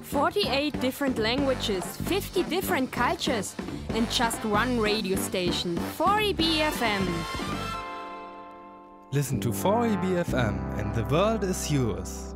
48 different languages, 50 different cultures, and just one radio station, 4EB FM. Listen to 4EB FM and the world is yours.